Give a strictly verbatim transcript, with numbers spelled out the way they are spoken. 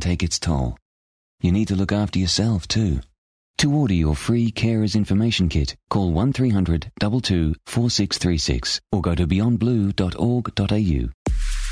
take its toll. You need to look after yourself too. To order your free Carers Information Kit, call one three hundred, two two, four six three six or go to beyond blue dot org dot a u.